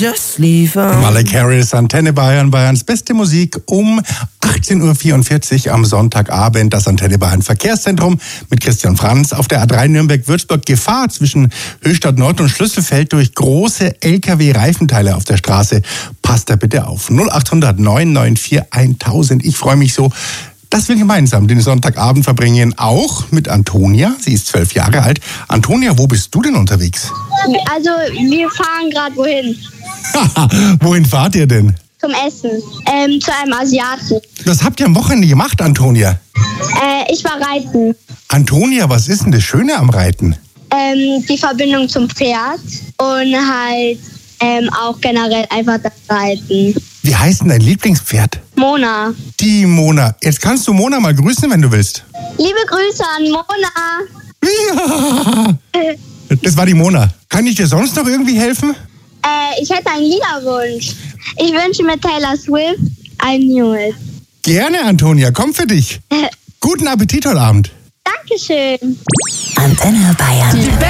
just leave him. Malik Harris, Antenne Bayern, Bayerns beste Musik um 18.44 Uhr am Sonntagabend. Das Antenne Bayern Verkehrszentrum mit Christian Franz auf der A3 Nürnberg-Würzburg. Gefahr zwischen Höchstadt Nord und Schlüsselfeld durch große LKW-Reifenteile auf der Straße. Passt da bitte auf. 0800 994 1000. Ich freue mich so, dass wir gemeinsam den Sonntagabend verbringen, auch mit Antonia. Sie ist 12 Jahre alt. Antonia, wo bist du denn unterwegs? Also, wir fahren gerade wohin? Wohin fahrt ihr denn? Zum Essen. Zu einem Asiaten. Was habt ihr am Wochenende gemacht, Antonia? Ich war reiten. Antonia, was ist denn das Schöne am Reiten? Die Verbindung zum Pferd und halt auch generell einfach das Reiten. Wie heißt denn dein Lieblingspferd? Mona. Die Mona. Jetzt kannst du Mona mal grüßen, wenn du willst. Liebe Grüße an Mona. Ja. Das war die Mona. Kann ich dir sonst noch irgendwie helfen? Ich hätte einen Liederwunsch. Ich wünsche mir Taylor Swift I Knew It. Gerne, Antonia. Komm für dich. Guten Appetit heute Abend. Dankeschön. Antenne Bayern.